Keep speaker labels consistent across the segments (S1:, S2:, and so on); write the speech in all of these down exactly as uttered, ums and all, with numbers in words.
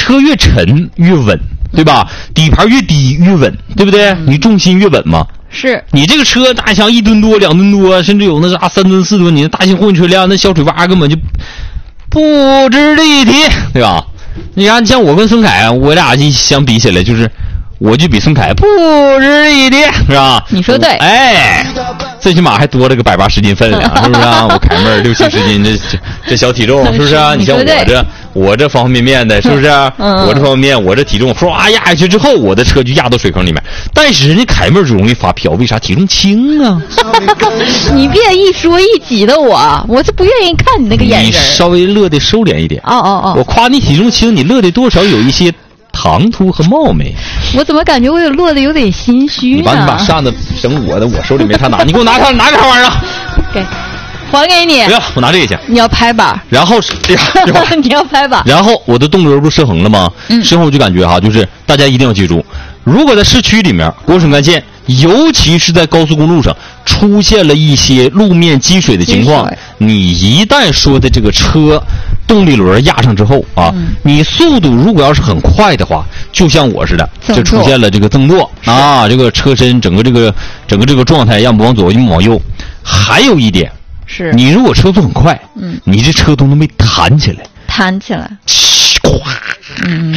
S1: 车越沉越稳，对吧？底盘越低越稳，对不对？你重心越稳嘛。
S2: 是
S1: 你这个车大像一吨多、两吨多，甚至有那啥三吨、四吨，你的大型货运车辆那小水洼根本就不值得一提，对吧？你看，像我跟孙凯，我俩一相比起来，就是我就比孙凯不值一提，是吧？
S2: 你说对，
S1: 哎，最起码还多了个百八十斤分量，是不是啊？我凯妹儿六七十斤，这这这小体重，是不是啊？你像我这。我这方方面面的，是不是、啊嗯？我这方面面，我这体重唰压下去之后，我的车就压到水坑里面。但是人家凯妹就容易发飙，为啥？体重轻啊！
S2: 你别一说一挤的我，我就不愿意看你那个眼神。
S1: 你稍微乐得收敛一点。
S2: 哦哦哦！
S1: 我夸你体重轻，你乐得多少有一些唐突和冒昧。
S2: 我怎么感觉我有落得有点心虚呢？
S1: 你把你把扇子省我的，我手里没他拿，你给我拿上拿个啥玩意儿？
S2: 给。还给你！
S1: 不要，我拿这个去。
S2: 你要拍板，
S1: 然后是，哎呀，
S2: 你要拍板。
S1: 然后我的动力不失衡了吗？嗯，失衡我就感觉哈，就是大家一定要记住，如果在市区里面国省干线，尤其是在高速公路上出现了一些路面积水的情况，你一旦说的这个车动力轮压上之后啊、嗯，你速度如果要是很快的话，就像我似的，就出现了这个增舵啊，这个车身整个这个整个这个状态，要么往左，要么往右。还有一点。
S2: 是
S1: 你如果车速很快，
S2: 嗯，
S1: 你这车都能被弹起来，
S2: 弹起来，
S1: 咵，
S2: 嗯，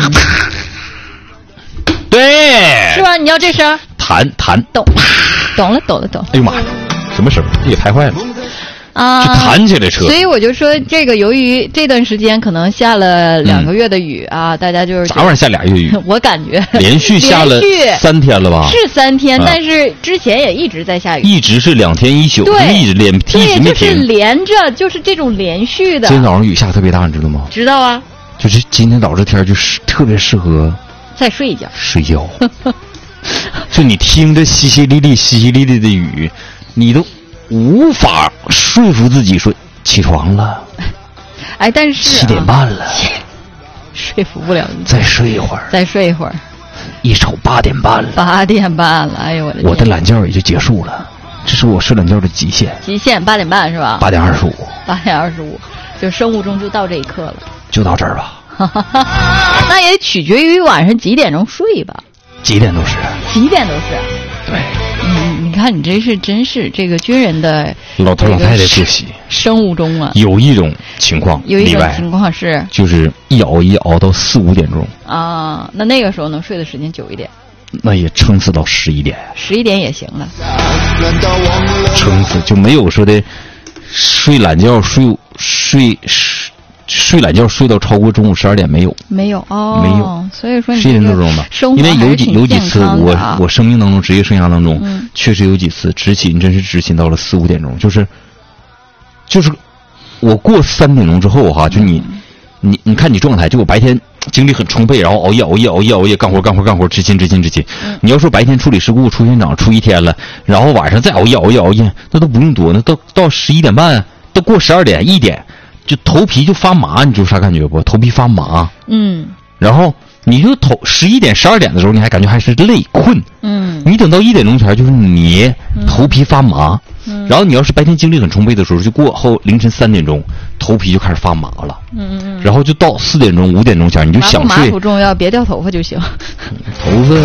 S1: 对，
S2: 是吧？你要这声，
S1: 弹弹，
S2: 懂，懂了，懂了，懂。
S1: 哎呦妈呀，什么声？这也拍坏了啊！就弹起来车，
S2: 所以我就说，这个由于这段时间可能下了两个月的雨啊，嗯、大家就是
S1: 啥玩意儿下俩月雨？
S2: 我感觉
S1: 连续下了三天了吧？
S2: 是三天、啊，但是之前也一直在下雨，
S1: 一直是两天一宿，
S2: 对，
S1: 一直连，一直没停，
S2: 就是连着，就是这种连续的。
S1: 今天早上雨下特别大，你知道吗？
S2: 知道啊。
S1: 就是今天早上这天就是特别适合
S2: 再睡一觉，
S1: 睡觉。就你听着淅淅沥沥、淅淅沥沥的雨，你都无法说服自己说。起床了，
S2: 哎，但是
S1: 七点半了，
S2: 说服不了你。
S1: 再睡一会儿，
S2: 再睡一会儿。
S1: 一瞅八点半了，
S2: 八点半了，哎呦我的天！
S1: 我的懒觉也就结束了，这是我睡懒觉的极限。
S2: 极限八点半是吧？
S1: 八点二十五。
S2: 八点二十五，就生物钟就到这一刻了。
S1: 就到这儿吧。
S2: 那也取决于晚上几点钟睡吧。
S1: 几点都是。
S2: 几点都是。
S1: 对。
S2: 嗯，你看你这是真是这个军人的
S1: 老头老太太作息
S2: 生物钟啊。
S1: 有一种情况，
S2: 有一种情况是，
S1: 就是一熬一熬到四五点钟
S2: 啊，那那个时候能睡的时间久一点，
S1: 那也撑死到十一点，
S2: 十一点也行了，
S1: 撑死就没有说的睡懒觉睡睡睡。睡懒觉睡到超过中午十二点没有？
S2: 没有哦，
S1: 没有。
S2: 所以说你
S1: 十点多钟吧，因为有几有几次我我生命当中职业生涯当中、嗯，确实有几次执勤真是执勤到了四五点钟，就是就是我过三点钟之后哈，就你、嗯、你你看你状态，就我白天精力很充沛，然后熬夜熬夜熬夜熬夜干活干活干活执勤执勤执勤、嗯。你要说白天处理事故出现场出一天了，然后晚上再熬夜熬夜熬夜，那都不用多，那到到十一点半，到过十二点一点。就头皮就发麻，你知道啥感觉不？头皮发麻。
S2: 嗯。
S1: 然后你就头十一点、十二点的时候，你还感觉还是累困。
S2: 嗯。
S1: 你等到一点钟前就是你头皮发麻。
S2: 嗯。
S1: 然后你要是白天精力很充沛的时候，就过后凌晨三点钟，头皮就开始发麻了。
S2: 嗯嗯。
S1: 然后就到四点钟、五点钟前，你就想睡。
S2: 麻不重要，别掉头发就行。
S1: 头发。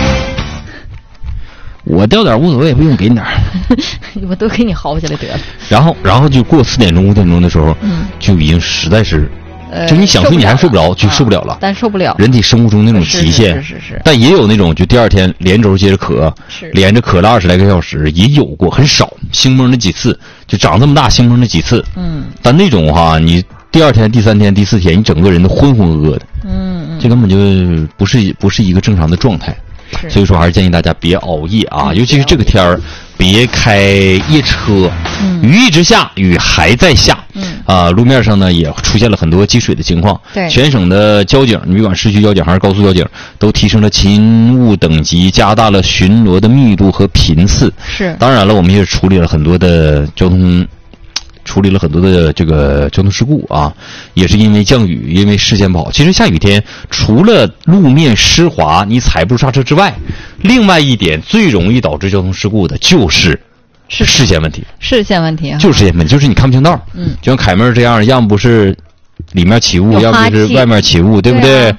S1: 我掉点无所谓，不用给你点
S2: 我都给你薅下来得了。
S1: 然后，然后就过四点钟、五点钟的时候，
S2: 嗯，
S1: 就已经实在是，
S2: 呃，
S1: 就你想睡你还睡不着，就受不了了。
S2: 但受不了。
S1: 人体生物钟那种极限，
S2: 是是是是。
S1: 但也有那种，就第二天连轴接着咳，
S2: 是
S1: 连着咳了二十来个小时，也有过，很少，星蒙那几次，就长这么大星蒙那几次。
S2: 嗯。
S1: 但那种哈，你第二天、第三天、第四天，你整个人都浑浑噩噩的。
S2: 嗯嗯。
S1: 这根本就不是不是一个正常的状态。所以说还是建议大家别熬夜啊，
S2: 嗯、
S1: 尤其是这个天儿，别开夜车。
S2: 嗯，
S1: 雨一直下，雨还在下。
S2: 嗯，
S1: 啊，路面上呢也出现了很多积水的情况。
S2: 对，
S1: 全省的交警，你不管市区交警还是高速交警，都提升了勤务等级，加大了巡逻的密度和频次。
S2: 是，
S1: 当然了，我们也处理了很多的交通。处理了很多的这个交通事故啊，也是因为降雨，因为视线不好。其实下雨天除了路面湿滑，你踩不住刹车之外，另外一点最容易导致交通事故的就是视线问题。
S2: 视线问题啊，
S1: 就是视线问题，就是你看不清道。
S2: 嗯，
S1: 就像凯妹这样，要么不是里面起雾，要么就是外面起雾，对不对？